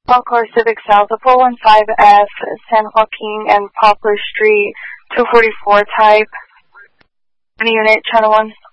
Encore Civic South of 415F, San Joaquin and Poplar Street, 244 type. Any unit, channel 1.